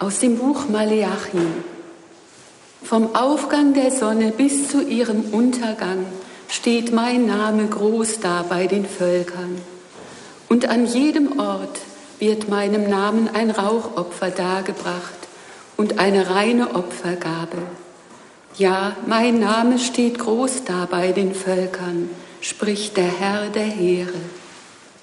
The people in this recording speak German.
Aus dem Buch Maleachim. Vom Aufgang der Sonne bis zu ihrem Untergang steht mein Name groß da bei den Völkern. Und an jedem Ort wird meinem Namen ein Rauchopfer dargebracht und eine reine Opfergabe. Ja, mein Name steht groß da bei den Völkern, spricht der Herr der Heere.